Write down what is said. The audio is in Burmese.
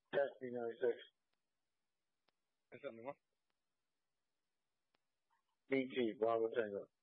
Test B96. Is that the one? BT, Bravo Tango.